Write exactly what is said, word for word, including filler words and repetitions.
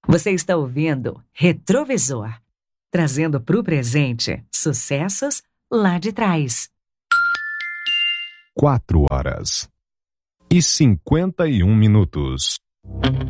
Você está ouvindo Retrovisor, trazendo para o presente sucessos lá de trás. Quatro horas e cinquenta e um minutos.